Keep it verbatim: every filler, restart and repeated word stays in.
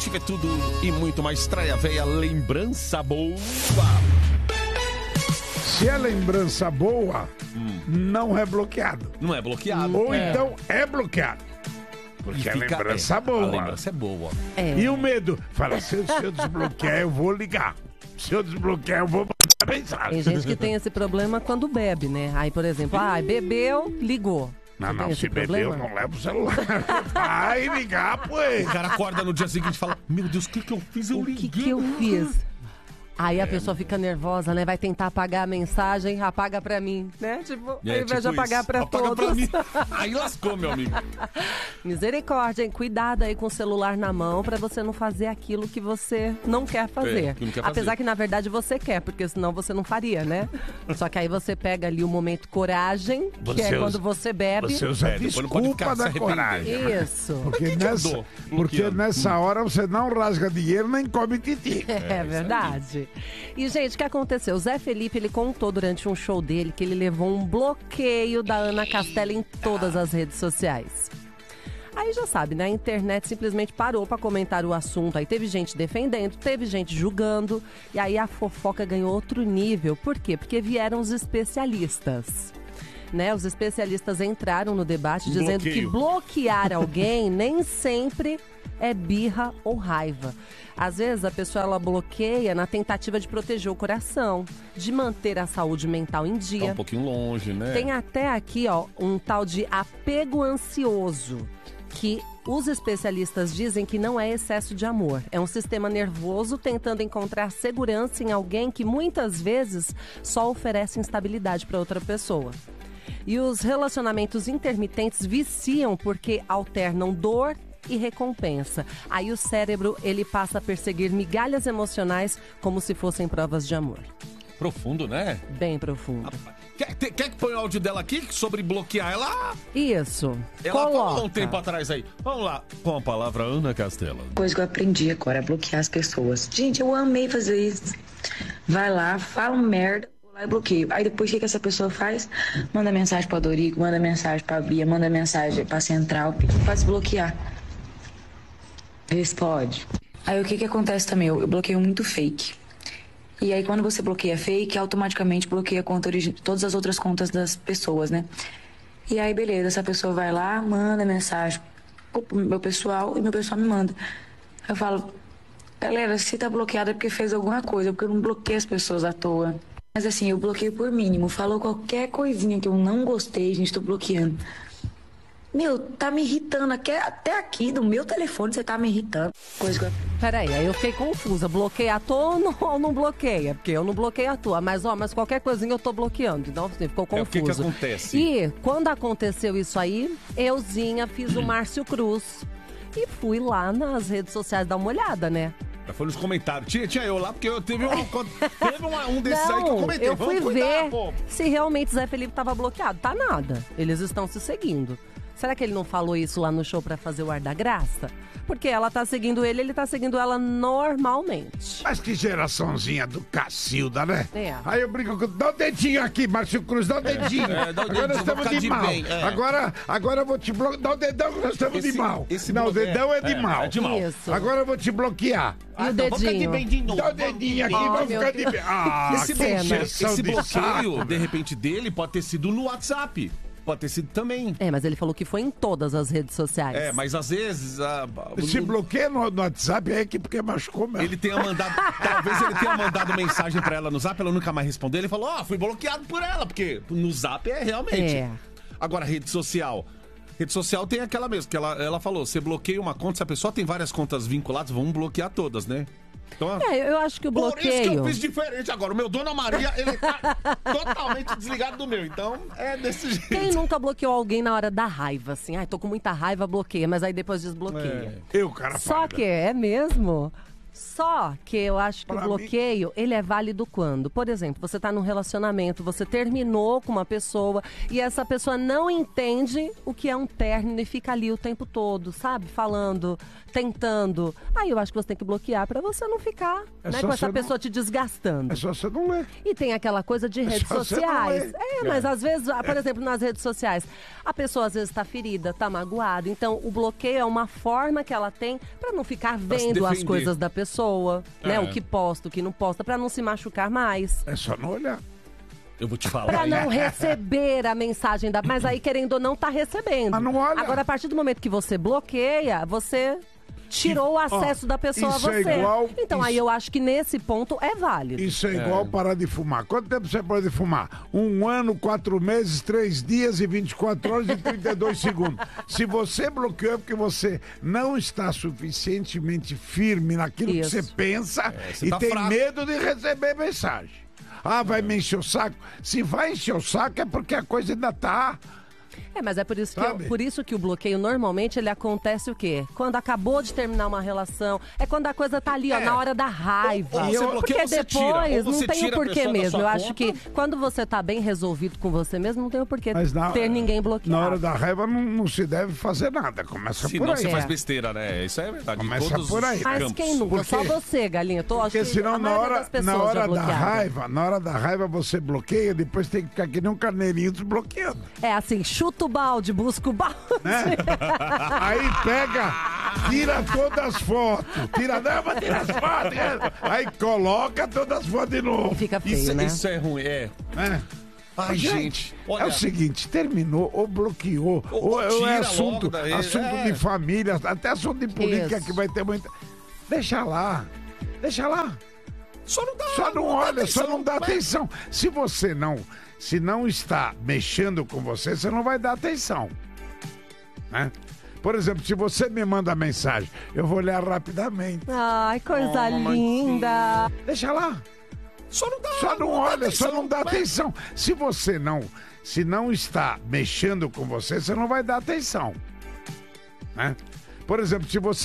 Ativa é tudo e muito mais. Traia Véia, lembrança boa. Se é lembrança boa, hum. não é bloqueado. Não é bloqueado. Ou é. então é bloqueado. Porque a lembrança é boa. A lembrança é boa. É. E o medo? Fala, se, se eu desbloquear, eu vou ligar. Se eu desbloquear, eu vou mandar mensagem. Tem gente que tem esse problema quando bebe, né? Aí, por exemplo, ah, bebeu, ligou. Não, Você não, se beber, eu não levo o celular. Vai ligar, pô. O cara acorda no dia seguinte e fala, meu Deus, o que que eu fiz? Eu o liguei. O que que eu fiz? Aí a é, pessoa fica nervosa, né? Vai tentar apagar a mensagem, apaga pra mim, né? Tipo, é, ao invés tipo de apagar isso. pra Apaga todos. Pra mim. Aí lascou, meu amigo. Misericórdia, hein? Cuidado aí com o celular na mão pra você não fazer aquilo que você não quer fazer. É, que não quer Apesar fazer. que, na verdade, você quer, porque senão você não faria, né? Só que aí você pega ali o momento coragem, que você é usa, quando você bebe. Você usa é, desculpa da coragem. Isso. Porque, nessa, porque nessa hora você não rasga dinheiro nem come titi. É, é verdade. E, gente, o que aconteceu? O Zé Felipe, ele contou durante um show dele que ele levou um bloqueio da Ana Castela em todas as redes sociais. Aí já sabe, né? A internet simplesmente parou pra comentar o assunto. Aí teve gente defendendo, teve gente julgando. E aí a fofoca ganhou outro nível. Por quê? Porque vieram os especialistas. Né, os especialistas entraram no debate um dizendo bloqueio. que bloquear alguém nem sempre é birra ou raiva. Às vezes a pessoa ela bloqueia na tentativa de proteger o coração, de manter a saúde mental em dia. Tá um pouquinho longe, né? Tem até aqui, ó, um tal de apego ansioso, que os especialistas dizem que não é excesso de amor. É um sistema nervoso tentando encontrar segurança em alguém que muitas vezes só oferece instabilidade para outra pessoa. E os relacionamentos intermitentes viciam porque alternam dor e recompensa. Aí o cérebro, ele passa a perseguir migalhas emocionais como se fossem provas de amor. Profundo, né? Bem profundo. Quer, quer que põe o áudio dela aqui sobre bloquear ela? Isso. Ela Coloca. falou um tempo atrás aí. Vamos lá. Com a palavra Ana Castela. Coisa que eu aprendi agora é bloquear as pessoas. Gente, eu amei fazer isso. Vai lá, fala merda. Aí bloqueio. Aí depois o que, que essa pessoa faz? Manda mensagem pra Dorico, manda mensagem pra Bia, manda mensagem pra Central, pra desbloquear. Responde. Aí o que que acontece também? Eu, eu bloqueio muito fake. E aí quando você bloqueia fake, automaticamente bloqueia a conta origi- todas as outras contas das pessoas, né? E aí beleza, essa pessoa vai lá, manda mensagem pro meu pessoal e meu pessoal me manda. Eu falo, galera, se tá bloqueado é porque fez alguma coisa, porque eu não bloqueio as pessoas à toa. Mas assim, eu bloqueio por mínimo. Falou qualquer coisinha que eu não gostei, gente, tô bloqueando. Meu, tá me irritando. Aqui, até aqui, do meu telefone, você tá me irritando. Coisa que eu... Peraí, aí eu fiquei confusa. Bloqueia a toa ou não, ou não bloqueia? Porque eu não bloqueio a toa. Mas, ó, mas qualquer coisinha eu tô bloqueando. Então, assim, ficou confuso. É, o que que acontece? E quando aconteceu isso aí, euzinha fiz o Márcio Cruz. E fui lá nas redes sociais dar uma olhada, né? Foi nos comentários. Tinha, tinha eu lá, porque eu teve, uma, teve uma, um desses não, aí que eu comentei. eu fui Vamos cuidar, ver pô. se realmente Zé Felipe tava bloqueado. Tá nada. Eles estão se seguindo. Será que ele não falou isso lá no show pra fazer o ar da graça? Porque ela tá seguindo ele, ele tá seguindo ela normalmente. Mas que geraçãozinha do Cacilda, né? É. Aí eu brinco com... Dá o dedinho aqui, Márcio Cruz, dá o dedinho. É, dá o agora dedinho, nós estamos vou de ficar de mal. bem, é. Agora, agora eu vou te bloquear. Dá o dedão que nós estamos Esse- de mal. esse Não, o bloqueio- dedão é de é, mal. é de mal. Isso. Agora eu vou te bloquear. E o dedinho? Dá o dedinho aqui, Oh, vai meu ficar de Deus. bem. Ah, Esse, que bloqueio, injeção esse de bloqueio, saco, de repente, dele pode ter sido no WhatsApp. Pode ter sido também. É, mas ele falou que foi em todas as redes sociais. É, mas às vezes... A, Se no- bloqueia no, no WhatsApp é que porque machucou mesmo. Ele tenha mandado... talvez ele tenha mandado mensagem pra ela no Zap, ela nunca mais respondeu. Ele falou, ó, fui bloqueado por ela, porque no Zap é realmente. É. Agora, rede social... Rede social tem aquela mesmo, que ela, ela falou, você bloqueia uma conta, se a pessoa tem várias contas vinculadas, vamos bloquear todas, né? Então, É, eu acho que o por isso que eu bloqueio... fiz diferente agora. O meu Dona Maria, ele tá totalmente desligado do meu. Então, é desse jeito. Quem nunca bloqueou alguém na hora da raiva, assim? Ai, tô com muita raiva, bloqueia, mas aí depois desbloqueia. Eu, cara, Só que é mesmo. Só que eu acho que Pra o bloqueio, mim... ele é válido quando? Por exemplo, você está num relacionamento, você terminou com uma pessoa e essa pessoa não entende o que é um término e fica ali o tempo todo, sabe? Falando, tentando. Aí eu acho que você tem que bloquear para você não ficar é né, com essa não... pessoa te desgastando. É só você não ler. E tem aquela coisa de é redes sociais. É, é, mas às vezes, por exemplo, nas redes sociais, a pessoa às vezes está ferida, está magoada. Então, o bloqueio é uma forma que ela tem para não ficar vendo as coisas da pessoa, né? É. O que posta, o que não posta, para não se machucar mais. É só não olhar. Eu vou te falar. Pra não receber a mensagem da... Mas aí, querendo ou não, tá recebendo. Mas não olha. Agora, a partir do momento que você bloqueia, você tirou o acesso Ó, da pessoa a isso você. é igual, então, isso... aí eu acho que nesse ponto é válido. Isso é igual É. parar de fumar. Quanto tempo você pode fumar? Um ano, quatro meses, três dias e vinte e quatro horas e trinta e dois segundos. Se você bloqueou é porque você não está suficientemente firme naquilo Isso. que você pensa É, você e tá tem fraco. medo de receber mensagem. Ah, vai me encher o saco? Se vai encher o saco é porque a coisa ainda tá... É, mas é por isso, que Sabe? eu- por isso que o bloqueio normalmente ele acontece o quê? Quando acabou de terminar uma relação, é quando a coisa tá ali, ó, É. na hora da raiva. Ou- ou você bloqueia Porque ou você tira. depois Ou não você tem o tira a porquê pessoa da mesmo. sua Eu acho conta. que quando você tá bem resolvido com você mesmo, não tem o porquê Mas na- ter ninguém bloqueado. Na hora da raiva não, não se deve fazer nada. Começa Se por não, aí. você É. faz besteira, né? Isso é verdade. em Começa todos por os aí. Mas campos. quem nunca? Por Só quê? você, Galinha. Tô, acho Porque que senão a na maioria hora, das pessoas na já hora da bloquearam. raiva, na hora da raiva você bloqueia, depois tem que ficar que nem um carneirinho desbloqueando. É assim, chuta o balde, busca o balde. Né? Aí pega, tira todas as fotos, tira, não, mas tira as fotos, né? Aí coloca todas as fotos de novo. Fica feio, Isso, né? isso é ruim, é. Né? Ai, gente. Olha, É o seguinte, terminou ou bloqueou, Ou- ou, ou ou é tira assunto, logo daí, assunto é. de família, até assunto de política Isso. que vai ter muita... Deixa lá, deixa lá. só não dá. Só não dá olha, só atenção, não dá né? atenção. Se você não, se não está mexendo com você, você não vai dar atenção. Né? Por exemplo, se você me manda mensagem, eu vou olhar rapidamente. Ai, coisa Oh, mas linda. Deixa lá. Só não dá. Só não dá olha, só atenção, não dá né? atenção. Se você não, se não está mexendo com você, você não vai dar atenção. Né? Por exemplo, se você